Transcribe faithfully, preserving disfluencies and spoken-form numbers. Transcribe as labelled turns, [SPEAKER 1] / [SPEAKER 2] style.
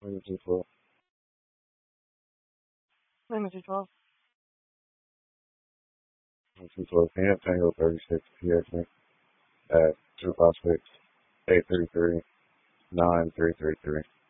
[SPEAKER 1] Maybe two twelve.
[SPEAKER 2] Maybe two twelve.
[SPEAKER 1] two twelve. Can you have Tango thirty-six P X me at two five six, eight three three, nine three three three.